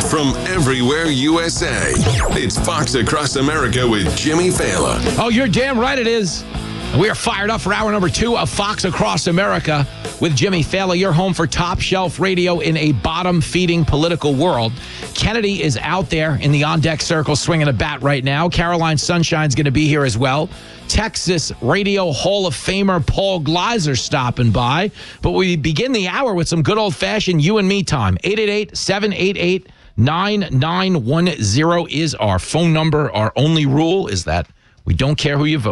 from everywhere USA. It's Fox Across America with Jimmy Fallon. Oh, you're damn right it is. We are fired up for hour number 2 of Fox Across America with Jimmy Fallon. Your home for top shelf radio in a bottom-feeding political world. Kennedy is out there in the on-deck circle swinging a bat right now. Caroline Sunshine's going to be here as well. Texas Radio Hall of Famer Paul Gleiser stopping by. But we begin the hour with some good old-fashioned you and me time. 888-788-9910 is our phone number. Our only rule is that we don't care who you vote.